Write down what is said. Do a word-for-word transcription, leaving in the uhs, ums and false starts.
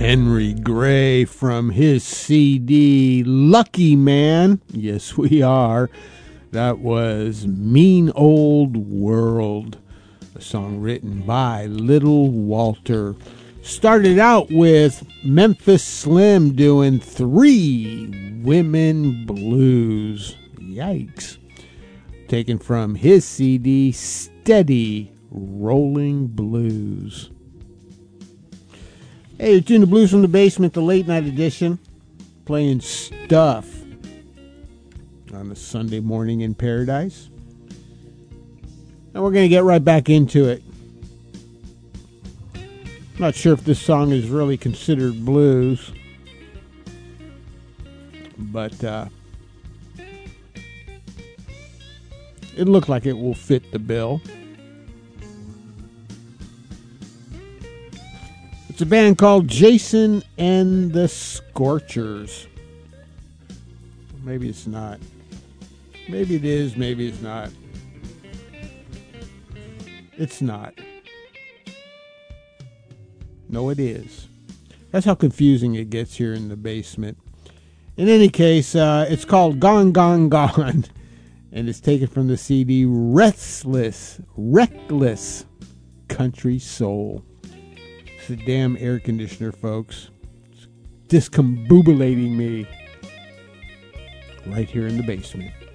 Henry Gray from his C D Lucky Man. Yes, we are. That was Mean Old World, a song written by Little Walter. Started out with Memphis Slim doing Three Women Blues. Yikes. Taken from his C D Steady Rolling Blues. Hey, you're tuned to Blues from the Basement, the late night edition, playing stuff on a Sunday morning in paradise. And we're going to get right back into it. Not sure if this song is really considered blues, but uh, it looked like it will fit the bill. It's a band called Jason and the Scorchers. Maybe it's not. Maybe it is, maybe it's not. It's not. No, it is. That's how confusing it gets here in the basement. In any case, uh, it's called Gone, Gone, Gone. And it's taken from the C D Restless, Reckless Country Soul. It's a damn air conditioner, folks. It's discombobulating me right here in the basement.